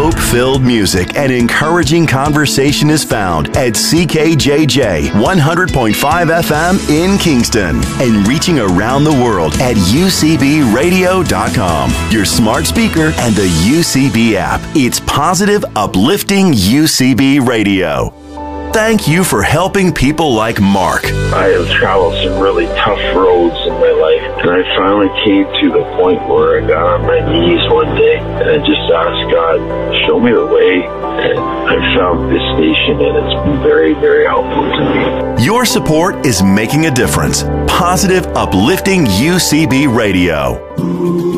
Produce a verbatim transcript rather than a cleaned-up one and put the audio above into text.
Hope-filled music and encouraging conversation is found at C K J J one hundred point five F M in Kingston and reaching around the world at U C B radio dot com, your smart speaker, and the U C B app. It's positive, uplifting U C B Radio. Thank you for helping people like Mark. I have traveled some really tough roads in my life, and I finally came to the point where I got on my knees one day, and I just asked God, show me the way, and I found this station, and it's been very, very helpful to me. Your support is making a difference. Positive, uplifting U C B Radio.